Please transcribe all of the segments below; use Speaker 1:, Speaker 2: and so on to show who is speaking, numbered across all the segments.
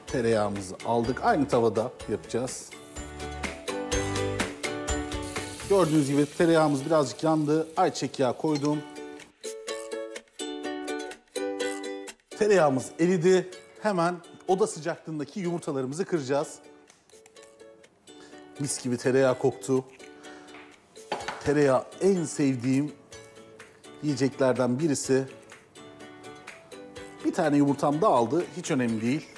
Speaker 1: Tereyağımızı aldık. Aynı tavada yapacağız. Gördüğünüz gibi tereyağımız birazcık yandı. Ayçiçek yağı koydum. Tereyağımız eridi. Hemen oda sıcaklığındaki yumurtalarımızı kıracağız. Mis gibi tereyağı koktu. Tereyağı en sevdiğim yiyeceklerden birisi. Bir tane yumurtam da aldı. Hiç önemli değil.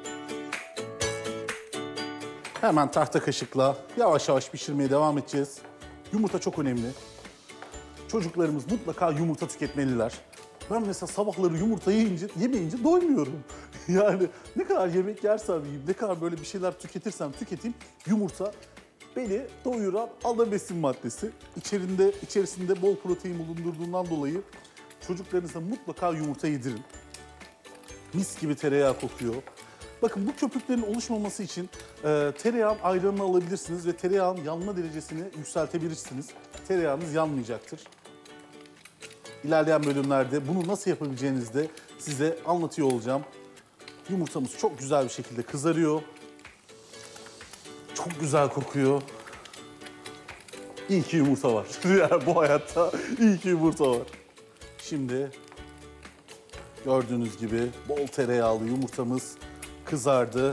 Speaker 1: Hemen tahta kaşıkla yavaş yavaş pişirmeye devam edeceğiz. Yumurta çok önemli. Çocuklarımız mutlaka yumurta tüketmeliler. Ben mesela sabahları yumurta yemeyince doymuyorum. Yani ne kadar yemek yersem yiyeyim, ne kadar böyle bir şeyler tüketirsem tüketeyim, yumurta beni doyuran ana besin maddesi. İçerisinde bol protein bulundurduğundan dolayı çocuklarınıza mutlaka yumurta yedirin. Mis gibi tereyağı kokuyor. Bakın bu köpüklerin oluşmaması için tereyağın ayranını alabilirsiniz ve tereyağın yanma derecesini yükseltebilirsiniz. Tereyağınız yanmayacaktır. İlerleyen bölümlerde bunu nasıl yapabileceğinizi de size anlatıyor olacağım. Yumurtamız çok güzel bir şekilde kızarıyor. Çok güzel kokuyor. İyi ki yumurta var. Yani bu hayatta iyi ki yumurta var. Şimdi gördüğünüz gibi bol tereyağlı yumurtamız kızardı.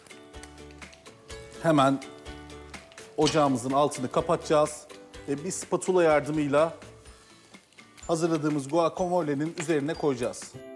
Speaker 1: Hemen ocağımızın altını kapatacağız ve bir spatula yardımıyla hazırladığımız guacamole'nin üzerine koyacağız.